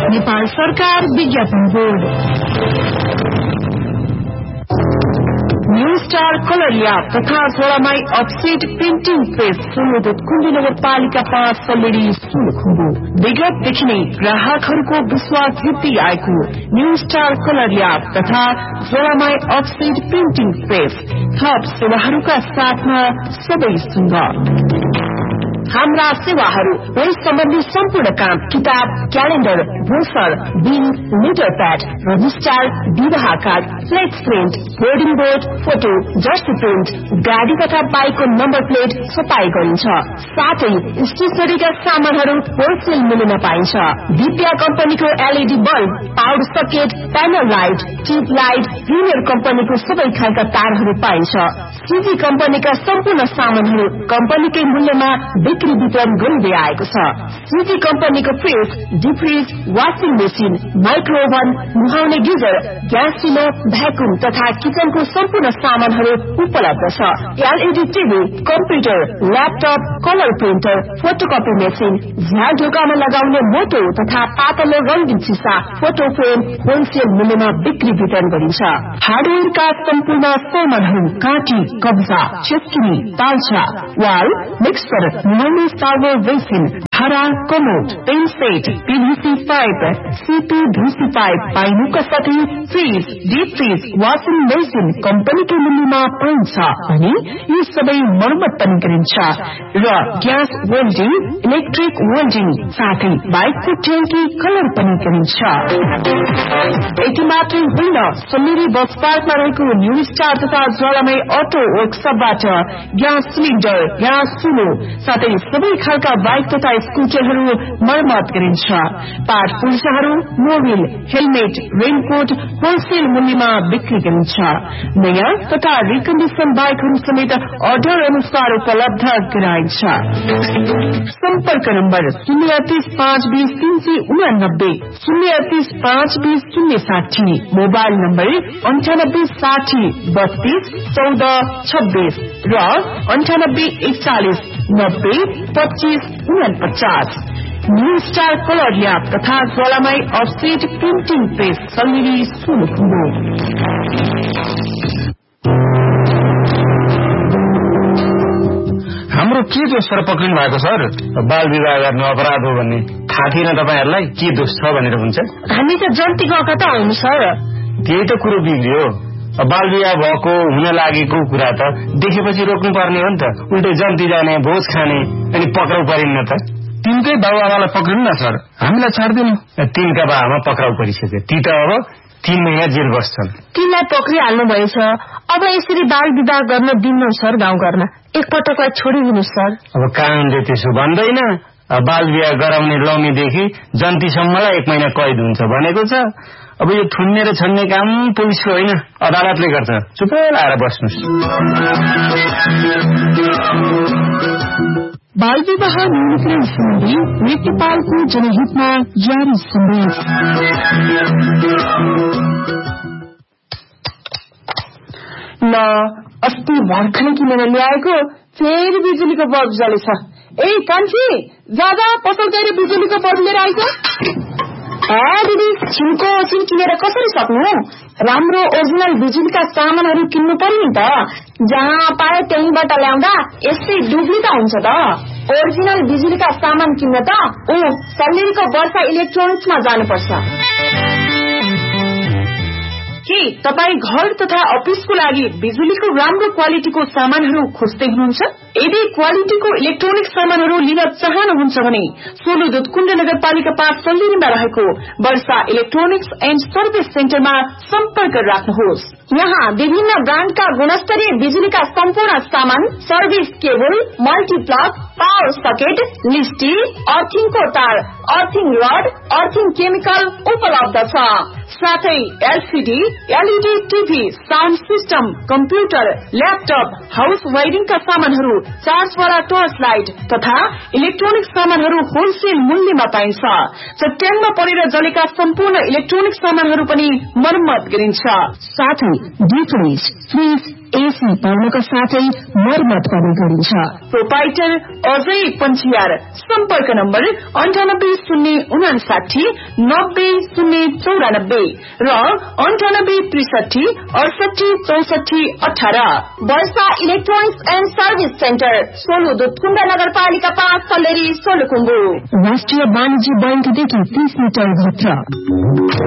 नेपाल सरकार विज्ञापन board. New star colour lab तथा झोलामाई अफसेट प्रिन्टिङ प्रेस सुलुदुत कुण्डी नगरपालिका 5 सल्लेरी सुलखुम्बु। विगतदेखि नै ग्राहकहरूको विश्वास जित्दै आएको न्यू स्टार कलर ल्याब तथा झोलामाई अफसेट प्रिन्टिङ प्रेस थप सेवाहरूका साथमा सबैसँग हाम्रा सेवाहरू वही सम्बन्धी सम्पूर्ण काम किताब, calendar, brochure, bill, letter pad, register, विवाह card, flex print, boarding board, photo, Jersey print, गाडी तथा बाइकको नम्बर प्लेट छपाई गरिन्छ। साथै स्टेशनरीका सामानहरू होलसेल मूल्यमा पाइन्छ। दिव्या कम्पनीको LED bulb, power socket, panel light, tube light, premier कम्पनीको सबै खालका तारहरू पाइन्छ। सीजी कम्पनीका सम्पूर्ण सामानहरू कम्पनीकै मूल्यमा बिक्री वितरण गरिँदै आएको छ। सीजी कम्पनीको फ्रिज, डिफ्रिज, वाशिङ मेसिन, माइक्रोओभन, नुहाउने गिजर, ग्यास चुलो, भ्याकुम तथा किचनको सम्पूर्ण सामानहरू उपलब्ध छ। LED TV, computer, laptop, colour printer, photocopy machine, झ्याल ढोकामा लगाउने मोटो तथा पातलो रंगीन सिसा, फोटो फ्रेम होलसेल मूल्यमा बिक्री वितरण गरिन्छ। हार्डवेयरका सम्पूर्ण सामानहरू काँटी, कब्जा, चेस्किनी, तालछा, वाल, मिक्सर, नुहाउने सार्भर बेसिन, हरा, commode, pain set, PVC pipe, CP ढुसी पाइप पाइनुका साथै fridge, deep fridge, washing machine कम्पनीको मूल्यमा पाइन्छ अनि यी सबै मर्मत पनि गरिन्छ र ग्यास वेल्डिङ, इलेक्ट्रिक वेल्डिङ साथै बाइकको ट्याङ्की कलर पनि गरिन्छ। यति मात्रै होइन, सल्लेरी बस पार्कमा रहेको न्यू स्टार तथा ज्वालामाई अटो वर्कसपबाट ग्यास सिलिन्डर, ग्यास चुलो साथै सबै खालका बाइक तथा स्कुटरहरू मर्मत गरिन्छ। Part पुर्जाहरू, Mobil, helmet, raincoat wholesale मूल्यमा बिक्री गरिन्छ। नयाँ तथा रिकन्डिसन बाइकहरू समेत अर्डर अनुसार उपलब्ध गराइन्छ। सम्पर्क नम्बर 03520 389, 03520 मोबाइल नम्बर 9860 32 14 26 र 9841 90 25 49। न्यू स्टार कलर ल्याब तथा ज्वालामाई अफसेट प्रिन्टिङ प्रेस सल्लेरी सुलखुम्बु। हाम्रो के दोष सर पक्रिनु भएको सर? बाल विवाह गर्नु अपराध हो भन्ने थाहा थिएन तपाईहरुलाई? के दोष छ भनेर हुन्छ? हामी त जन्ती गएका त होइन सर। त्यही त कुरो बिग्रियो। बाल विवाह भएको हुन लागेको कुरा त देखेपछि रोक्नु पर्ने हो नि त। उल्टै जन्ती जाने, भोज खाने अनि पक्राउ परिन्न त। तिनकै बाबुआमालाई पक्रिनु न सर, हामीलाई छाड्दिनु। तिनका बाबुआमा पक्राउ परिसक्यो, ती त अब 3 महिना जेल बस्छन्। तिनलाई पक्रिहाल्नु भएछ। अब यसरी बाल विवाह गर्न दिन्न सर। गाउँ गर्न एकपटकलाई छोडिदिनु सर। अब कानुनले त्यसो भन्दैन। बाल विवाह गराउने लौमीदेखि जन्तीसम्मलाई 1 महिना कैद हुन्छ भनेको छ। अब यो थुन्ने र छन्ने काम पुलिसको होइन, अदालतले गर्छ। चुपै लाएर बस्नुस्। बाल विवाह न्यूनीकरण सम्बन्धी नेपालको जनहितमा जारी सन्देश। ल अस्ति भर्खरै किनेर ल्याएको फेरि बिजुलीको बल्ब जलेछ। ए कान्छी, जाँदा पसल गएर बिजुलीको बल्ब लिएर आइज। दिदी, छिनको सिम किनेर कसरी सक्नु? राम्रो ओरिजिनल बिजुलीका सामानहरू किन्नु पर्यो नि त। जहाँ पाए त्यहीबाट ल्याउँदा यस्तै डुब्ली त हुन्छ त। ओरिजिनल बिजुलीका सामान किन्न त सल्लेरीको वर्षा इलेक्ट्रोनिक्समा जानुपर्छ। के तपाई घर तथा अफिसको लागि बिजुलीको राम्रो क्वालिटीको सामानहरू खोज्दै हुनुहुन्छ? यदि क्वालिटीको इलेक्ट्रोनिक सामानहरू लिन चाहनुहुन्छ भने सोलुदुत कुण्ड नगरपालिका 5 सल्लेरीमा रहेको वर्षा इलेक्ट्रोनिक्स एन्ड सर्भिस सेन्टरमा सम्पर्क राख्नुहोस्। यहाँ विभिन्न ब्रान्डका गुणस्तरीय बिजुलीका सम्पूर्ण सामान, service cable, multiplug, power socket, लिस्टी, अर्थिङको तार, अर्थिङ रड, अर्थिङ केमिकल उपलब्ध छ। साथै LCD, LED TV, sound system, computer, laptop, house वायरिङका सामानहरू, चार्जवाला टर्च लाइट तथा इलेक्ट्रोनिक सामानहरू होलसेल मूल्यमा पाइन्छ। चट्याङमा परेर जलेका सम्पूर्ण इलेक्ट्रोनिक सामानहरू पनि मर्मत गरिन्छ। साथै डिफ्रिज, फ्रिज, एसी पाउनका साथै मर्मत पनि गरिन्छ। प्रोपाइटर अजय पञ्चियार। सम्पर्क नम्बर 9809 59 90 094 र 98 63 68 64 18। वर्षा electronics and service centre Solu Dudhkund नगरपालिका 5 सल्लेरी सोलुखुम्बु। राष्ट्रिय वाणिज्य बैंकदेखि 30 मिटर भित्र।